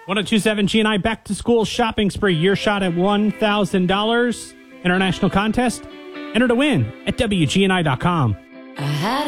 1027 GNI back to school shopping spree. Your shot at $1,000. International contest. Enter to win at WGNI.com. I had